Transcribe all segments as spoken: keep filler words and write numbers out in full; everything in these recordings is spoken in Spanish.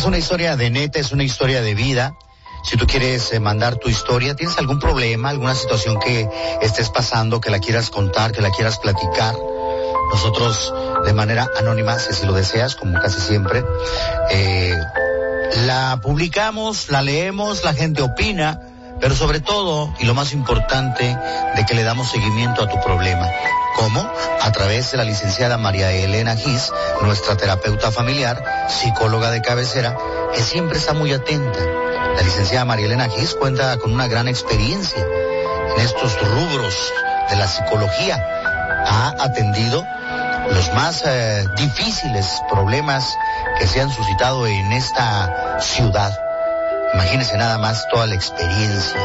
una historia de neta, es una historia de vida. Si tú quieres eh, mandar tu historia, tienes algún problema, alguna situación que estés pasando, que la quieras contar, que la quieras platicar, nosotros de manera anónima, si así lo deseas, como casi siempre, eh, la publicamos, la leemos, la gente opina, pero sobre todo, y lo más importante, de que le damos seguimiento a tu problema. ¿Cómo? A través de la licenciada María Elena Gis, nuestra terapeuta familiar, psicóloga de cabecera, que siempre está muy atenta. La licenciada María Elena Gis cuenta con una gran experiencia en estos rubros de la psicología. Ha atendido los más eh, difíciles problemas que se han suscitado en esta ciudad. Imagínense nada más toda la experiencia.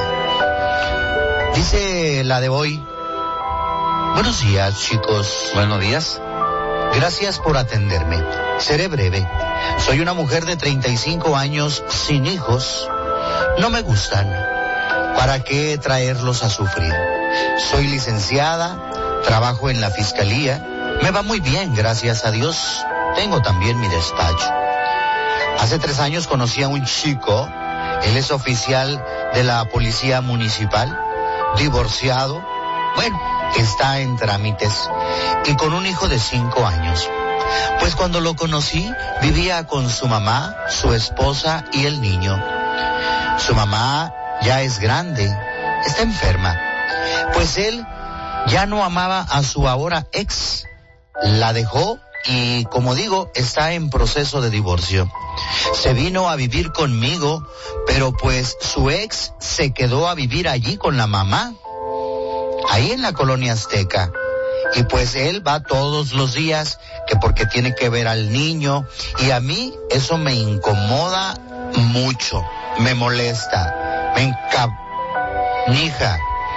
Dice la de hoy: buenos días, chicos. Buenos días. Gracias por atenderme. Seré breve. Soy una mujer de treinta y cinco años sin hijos. No me gustan. ¿Para qué traerlos a sufrir? Soy licenciada, trabajo en la fiscalía. Me va muy bien, gracias a Dios. Tengo también mi despacho. Hace tres años conocí a un chico. Él es oficial de la policía municipal, divorciado. Bueno, está en trámites y con un hijo de cinco años. Pues cuando lo conocí, vivía con su mamá, su esposa y el niño. Su mamá ya es grande, está enferma. Pues él ya no amaba a su ahora ex. La dejó y, como digo, está en proceso de divorcio. Se vino a vivir conmigo, pero pues su ex se quedó a vivir allí con la mamá, ahí en la colonia Azteca. Y pues él va todos los días, que porque tiene que ver al niño, y a mí eso me incomoda mucho, me molesta, me encanija,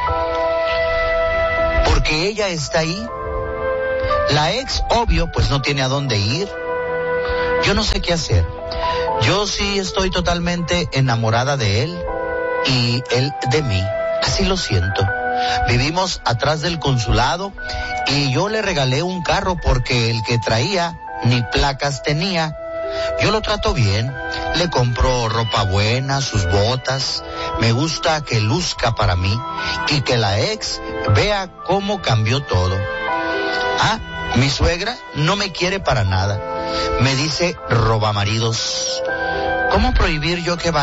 porque ella está ahí. La ex, obvio, pues no tiene a dónde ir. Yo no sé qué hacer. Yo sí estoy totalmente enamorada de él y él de mí. Así lo siento. Vivimos atrás del consulado y yo le regalé un carro porque el que traía ni placas tenía. Yo lo trato bien, le compro ropa buena, sus botas. Me gusta que luzca para mí y que la ex vea cómo cambió todo. Ah, mi suegra no me quiere para nada. Me dice robamaridos. ¿Cómo prohibir yo que vaya?